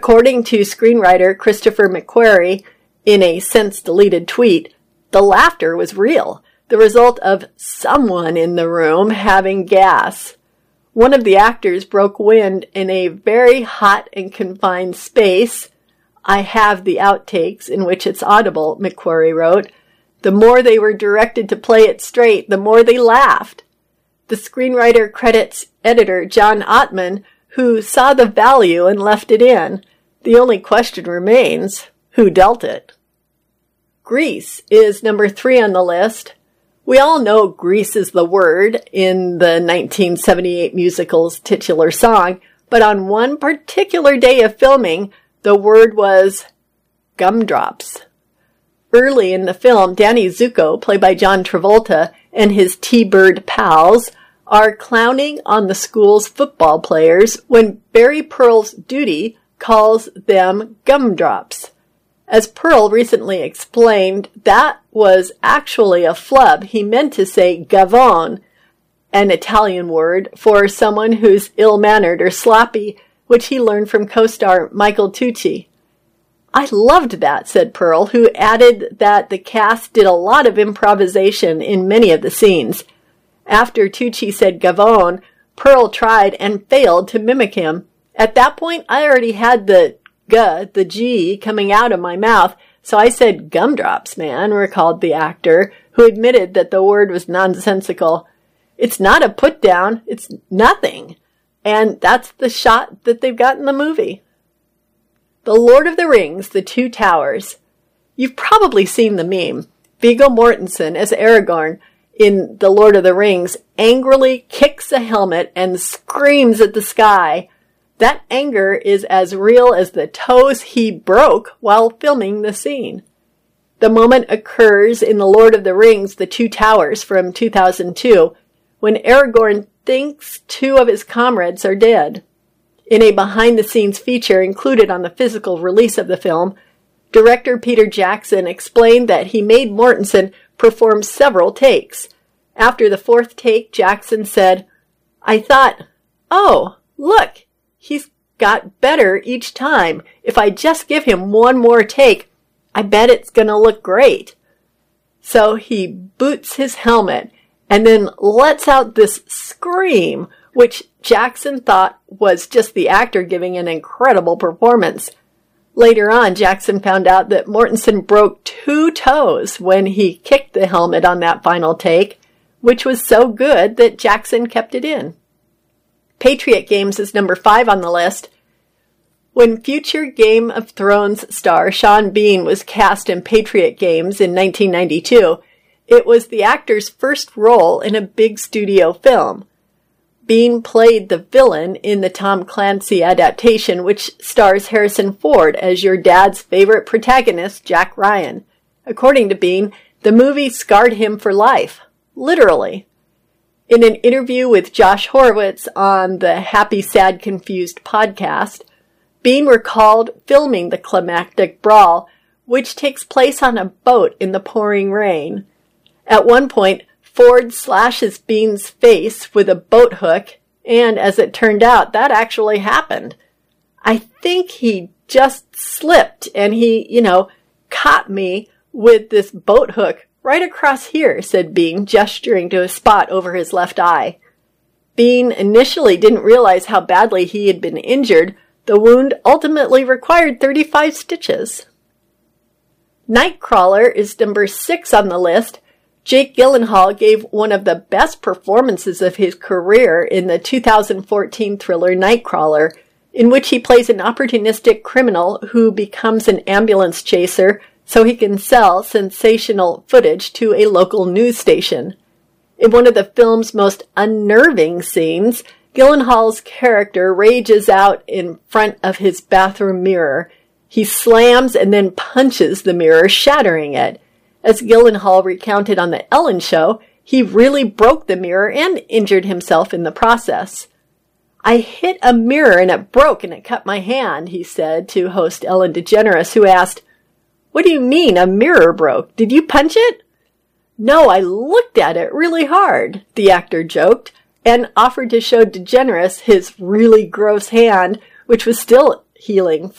According to screenwriter Christopher McQuarrie, in a since-deleted tweet, the laughter was real, the result of someone in the room having gas. One of the actors broke wind in a very hot and confined space. I have the outtakes in which it's audible, McQuarrie wrote. The more they were directed to play it straight, the more they laughed. The screenwriter credits editor John Ottman, who saw the value and left it in. The only question remains, who dealt it? Grease is number 3 on the list. We all know Grease is the word in the 1978 musical's titular song, but on one particular day of filming, the word was gumdrops. Early in the film, Danny Zuko, played by John Travolta, and his T-Bird pals are clowning on the school's football players when Barry Pearl's duty calls them gumdrops. As Pearl recently explained, that was actually a flub. He meant to say gavone, an Italian word for someone who's ill-mannered or sloppy, which he learned from co-star Michael Tucci. I loved that, said Pearl, who added that the cast did a lot of improvisation in many of the scenes. After Tucci said gavone, Pearl tried and failed to mimic him. At that point, I already had the G coming out of my mouth, so I said gumdrops, man, recalled the actor, who admitted that the word was nonsensical. It's not a put-down, it's nothing. And that's the shot that they've got in the movie. The Lord of the Rings, The Two Towers. You've probably seen the meme. Viggo Mortensen as Aragorn in The Lord of the Rings angrily kicks a helmet and screams at the sky. That anger is as real as the toes he broke while filming the scene. The moment occurs in The Lord of the Rings, The Two Towers from 2002, when Aragorn thinks 2 of his comrades are dead. In a behind-the-scenes feature included on the physical release of the film, director Peter Jackson explained that he made Mortensen perform several takes. After the 4th take, Jackson said, I thought, oh, look, he's got better each time. If I just give him one more take, I bet it's going to look great. So he boots his helmet and then lets out this scream, which Jackson thought was just the actor giving an incredible performance. Later on, Jackson found out that Mortensen broke 2 toes when he kicked the helmet on that final take, which was so good that Jackson kept it in. Patriot Games is number 5 on the list. When future Game of Thrones star Sean Bean was cast in Patriot Games in 1992, it was the actor's first role in a big studio film. Bean played the villain in the Tom Clancy adaptation, which stars Harrison Ford as your dad's favorite protagonist, Jack Ryan. According to Bean, the movie scarred him for life. Literally. In an interview with Josh Horowitz on the Happy, Sad, Confused podcast, Bean recalled filming the climactic brawl, which takes place on a boat in the pouring rain. At one point, Ford slashes Bean's face with a boat hook, and as it turned out, that actually happened. I think he just slipped, and he, caught me with this boat hook right across here, said Bean, gesturing to a spot over his left eye. Bean initially didn't realize how badly he had been injured. The wound ultimately required 35 stitches. Nightcrawler is number 6 on the list. Jake Gyllenhaal gave one of the best performances of his career in the 2014 thriller Nightcrawler, in which he plays an opportunistic criminal who becomes an ambulance chaser so he can sell sensational footage to a local news station. In one of the film's most unnerving scenes, Gyllenhaal's character rages out in front of his bathroom mirror. He slams and then punches the mirror, shattering it. As Gyllenhaal recounted on The Ellen Show, he really broke the mirror and injured himself in the process. I hit a mirror and it broke and it cut my hand, he said to host Ellen DeGeneres, who asked, What do you mean a mirror broke? Did you punch it? No, I looked at it really hard, the actor joked, and offered to show DeGeneres his really gross hand, which was still healing